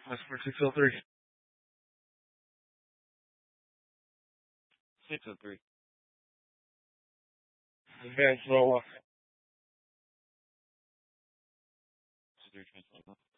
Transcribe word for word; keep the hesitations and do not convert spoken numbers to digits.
That's for six oh three. six oh three. Advanced roll off. six oh three transfer.